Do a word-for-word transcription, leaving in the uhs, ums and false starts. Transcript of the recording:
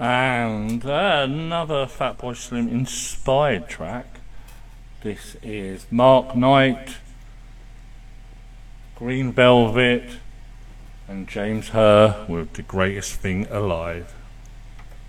And uh, another Fatboy Slim inspired track. This is Mark Knight, Green Velvet, and James Herr with The Greatest Thing Alive.